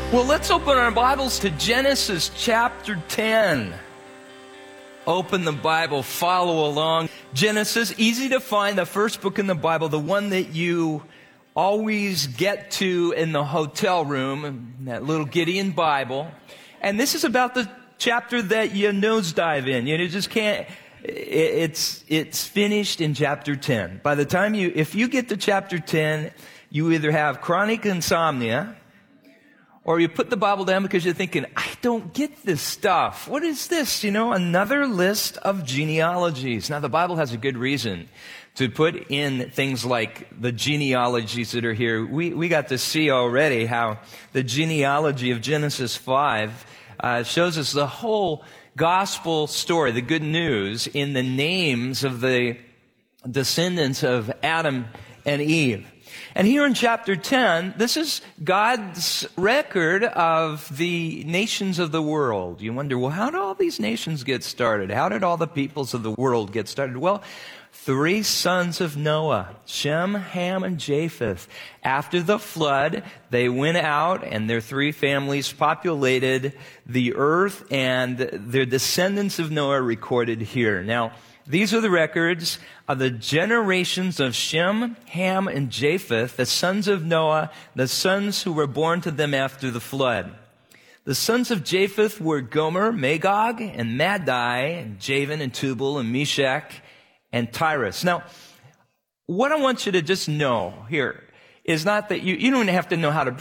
Well, let's open our Bibles to Genesis chapter 10. Open the Bible, follow along. Genesis, easy to find, the first book in the Bible, the one that you always get to in the hotel room, that little Gideon Bible. And this is about the chapter that you nosedive in. You just can't, it's finished in chapter 10. By the time if you get to chapter 10, you either have chronic insomnia, or you put the Bible down because you're thinking, I don't get this stuff. What is this? Another list of genealogies. Now, the Bible has a good reason to put in things like the genealogies that are here. We got to see already how the genealogy of Genesis 5 shows us the whole gospel story, the good news, in the names of the descendants of Adam and Eve. And here in chapter 10, this is God's record of the nations of the world. You wonder, well, how did all these nations get started? How did all the peoples of the world get started? Well, 3 sons of Noah, Shem, Ham, and Japheth. After the flood, they went out and their 3 families populated the earth, and their descendants of Noah are recorded here. Now, these are the records of the generations of Shem, Ham, and Japheth, the sons of Noah, the sons who were born to them after the flood. The sons of Japheth were Gomer, Magog, and Madai, and Javan, and Tubal, and Meshach, and Tyrus. Now, what I want you to just know here is not that you don't have to know how to